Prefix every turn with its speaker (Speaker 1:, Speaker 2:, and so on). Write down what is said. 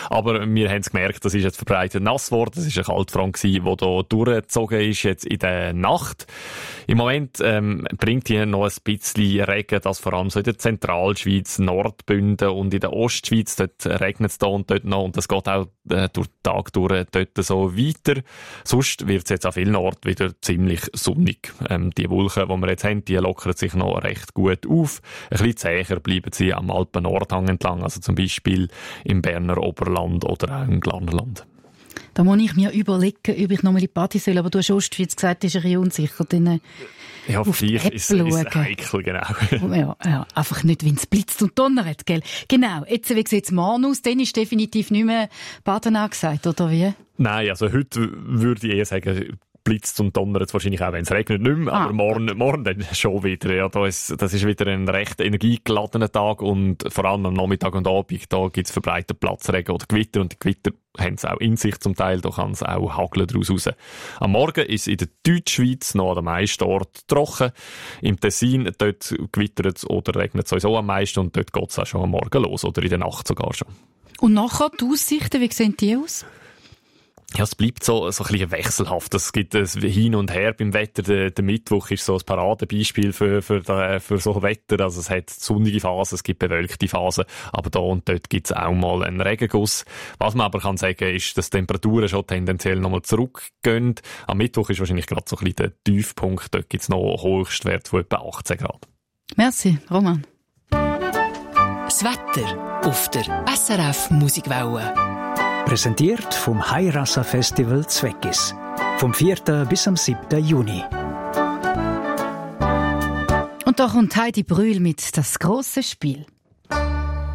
Speaker 1: Aber wir haben es gemerkt, das ist jetzt verbreitet nass geworden. Das war eine Kaltfront, die hier durchgezogen ist jetzt in der Nacht. Im Moment bringt hier noch ein bisschen Regen, das vor allem so in der Zentralschweiz, Nordbünden und in der Ostschweiz. Dort regnet es da und dort noch und das geht auch durch den Tag durch dort so weiter. Sonst wird es jetzt an vielen Orten wieder ziemlich sonnig. Die Wolken, die wir jetzt haben, die lockern sich noch recht gut auf. Ein bisschen zäher bleiben sie am Alpen-Nordhang entlang, also zum Beispiel im Berner Oberland oder auch im Glarnerland.
Speaker 2: Da muss ich mir überlegen, ob ich nochmal in die Party soll, aber du hast Ostschweiz gesagt, das ist ein bisschen unsicher. Dann,
Speaker 1: ja, vielleicht ist es heikel, genau.
Speaker 2: Ja, einfach nicht, wenn es blitzt und donnert, gell? Genau, jetzt, wie sieht es morgen aus? Dann ist definitiv nicht mehr Baden angesagt, oder wie?
Speaker 1: Nein, also heute würde ich eher sagen, blitzt und donnert es wahrscheinlich auch, wenn es regnet, nicht mehr. Aber morgen dann schon wieder. Ja, das ist wieder ein recht energiegeladener Tag und vor allem am Nachmittag und Abend, da gibt es verbreitet Platzregen oder Gewitter und die Gewitter haben es auch in sich zum Teil, da kann es auch hageln daraus raus. Am Morgen ist in der Deutschschweiz noch an den meisten Orten trocken. Im Tessin, dort gewittert es oder regnet es sowieso am meisten und dort geht es auch schon am Morgen los oder in der Nacht sogar schon.
Speaker 2: Und nachher die Aussichten, wie sehen die aus?
Speaker 1: Ja, es bleibt so ein bisschen wechselhaft. Es gibt ein Hin und Her beim Wetter. Der Mittwoch ist so ein Paradebeispiel für so Wetter. Also es hat sonnige Phasen, es gibt bewölkte Phasen. Aber da und dort gibt es auch mal einen Regenguss. Was man aber kann sagen, ist, dass die Temperaturen schon tendenziell nochmal zurückgehen. Am Mittwoch ist wahrscheinlich gerade so ein bisschen der Tiefpunkt. Dort gibt es noch Höchstwert von etwa 18 Grad.
Speaker 2: Merci, Roman.
Speaker 3: Das Wetter auf der SRF Musikwelle.
Speaker 4: Präsentiert vom Hayrassa Festival Zweckis. Vom 4. bis am 7. Juni.
Speaker 2: Und da kommt Heidi Brühl mit «Das grosse Spiel».